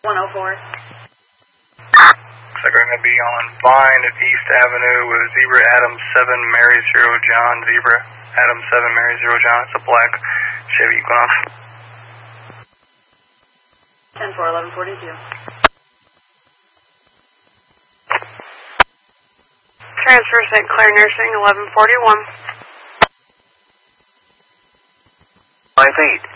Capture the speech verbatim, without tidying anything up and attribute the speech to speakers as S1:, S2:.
S1: one oh four.
S2: Looks like we're going to be on Vine at East Avenue with Zebra Adam seven Mary Zero John. Zebra Adam seven Mary Zero John. It's a black Chevy Equinox.
S1: ten four eleven forty-two.
S3: Transfer Saint Clair Nursing eleven forty-one.
S4: five eight.